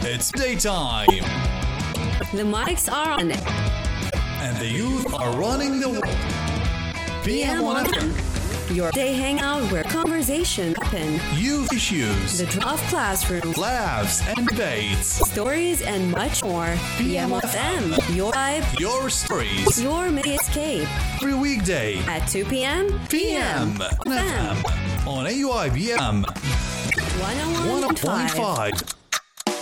It's daytime, The mics are on. and the youth are running the world. PM1FM, Your day hangout where conversation happen. youth issues, The drop classroom. laughs, and debates. Stories and much more. PM1FM. Your vibe. Your stories Your mini escape. every weekday. At 2 p.m. PM on FM on AUIBM 101.5. 101.5.